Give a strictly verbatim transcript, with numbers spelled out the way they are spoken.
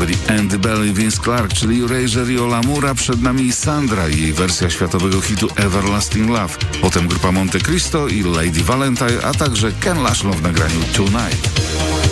byli Andy Bell i Vince Clarke, czyli Erasure i Olamura, przed nami Sandra i jej wersja światowego hitu Everlasting Love. Potem grupa Monte Cristo i Lady Valentine, a także Ken Laszlo w nagraniu Tonight.